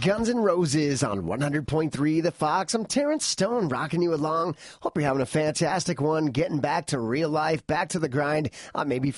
Guns N' Roses on 100.3 The Fox. I'm Terrence Stone, rocking you along. Hope you're having a fantastic one, getting back to real life, back to the grind, maybe